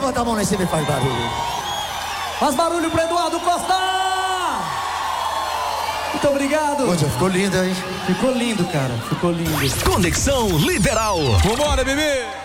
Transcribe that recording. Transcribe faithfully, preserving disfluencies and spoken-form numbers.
Levanta a mão lá em cima e faz barulho. Faz barulho pro Eduardo Costa! Muito obrigado. Pô, já ficou lindo, hein? Ficou lindo, cara. Ficou lindo. Conexão Liberal. Vambora, bebê!